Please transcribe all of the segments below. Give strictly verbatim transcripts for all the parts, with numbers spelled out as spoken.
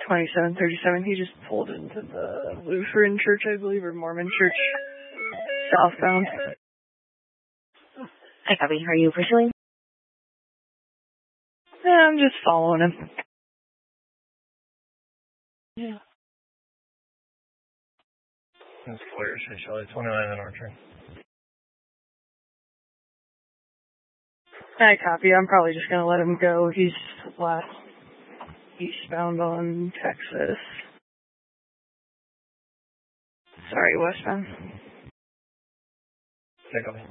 twenty-seven thirty-seven. He just pulled into the Lutheran church, I believe, or Mormon church, southbound. I copy. Are you pursuing? Yeah, I'm just following him. Yeah. That's clear, say Charlie, twenty-nine in Archer. I copy. I'm probably just gonna let him go. He's last eastbound on Texas. Sorry, westbound. Take off.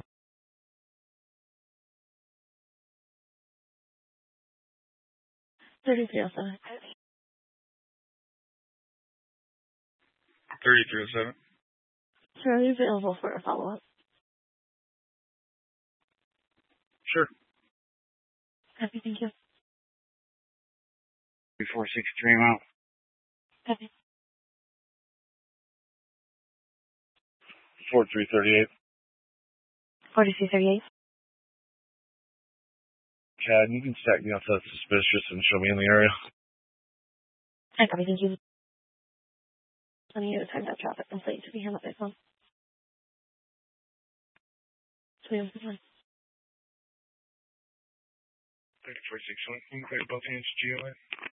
thirty-three oh seven. thirty-three oh seven. Sure, are you available for a follow-up? Sure. Copy, thank you. four sixty-three mile. Copy. forty-three thirty-eight. forty-three thirty-eight. Chad, you can stack me off that suspicious and show me in the area. I copy, thank you. Plenty of time that traffic complete to be here on the phone. So you'll be fine. thirty-four sixty-one. Can you clear both hands, G O A?